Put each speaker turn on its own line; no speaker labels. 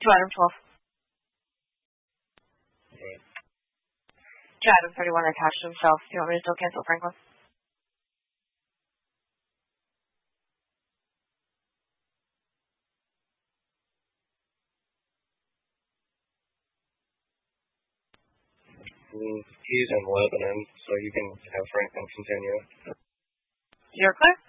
to item 12.
Right.
To item 31 attached to himself. Do you want me to still cancel Franklin?
He's in Lebanon, so you can have Franklin continue.
You're clear?